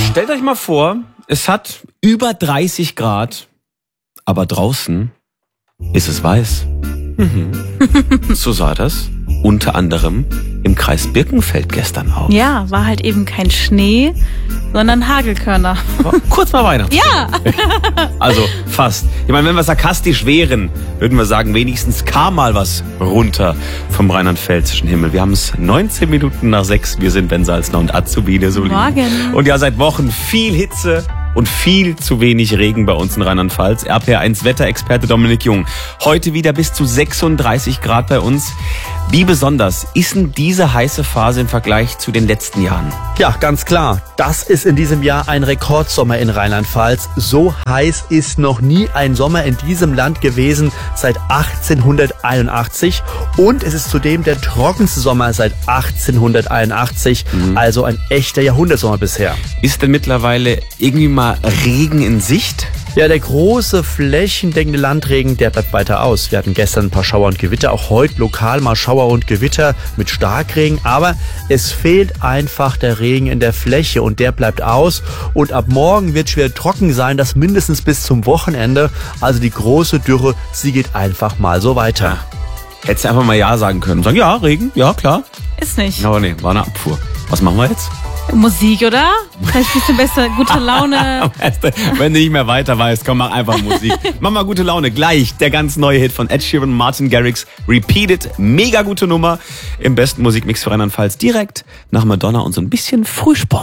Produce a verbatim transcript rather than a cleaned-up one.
Stellt euch mal vor, es hat über dreißig Grad, aber draußen ist es weiß. Mhm. So sah das unter anderem im Kreis Birkenfeld gestern auch. Ja, war halt eben kein Schnee, sondern Hagelkörner. Aber kurz mal Weihnachten. Ja! Also fast. Ich meine, wenn wir sarkastisch wären, würden wir sagen, wenigstens kam mal was runter vom rheinland-pfälzischen Himmel. Wir haben es neunzehn Minuten nach sechs. Wir sind Ben Salzner und Azubi der Solin. Morgen. Und ja, seit Wochen viel Hitze und viel zu wenig Regen bei uns in Rheinland-Pfalz. R P R eins Wetterexperte Dominik Jung. Heute wieder bis zu sechsunddreißig Grad bei uns. Wie besonders ist denn diese heiße Phase im Vergleich zu den letzten Jahren? Ja, ganz klar. Das ist in diesem Jahr ein Rekordsommer in Rheinland-Pfalz. So heiß ist noch nie ein Sommer in diesem Land gewesen seit achtzehnhunderteinundachtzig. Und es ist zudem der trockenste Sommer seit achtzehnhunderteinundachtzig. Mhm. Also ein echter Jahrhundertsommer bisher. Ist denn mittlerweile irgendwie mal Regen in Sicht? Ja, der große flächendeckende Landregen, der bleibt weiter aus. Wir hatten gestern ein paar Schauer und Gewitter, auch heute lokal mal Schauer und Gewitter mit Starkregen. Aber es fehlt einfach der Regen in der Fläche und der bleibt aus. Und ab morgen wird es schwer trocken sein, das mindestens bis zum Wochenende. Also die große Dürre, sie geht einfach mal so weiter. Hättest du einfach mal Ja sagen können. Sagen, ja, Regen, ja, klar. Ist nicht. Aber nee, war eine Abfuhr. Was machen wir jetzt? Musik, oder? Vielleicht ein bisschen besser, gute Laune. Wenn du nicht mehr weiter weißt, komm, mach einfach Musik. Mach mal gute Laune. Gleich der ganz neue Hit von Ed Sheeran, Martin Garrix, Repeated. Mega gute Nummer im besten Musikmix für Rheinland-Pfalz. Direkt nach Madonna und so ein bisschen Frühsport.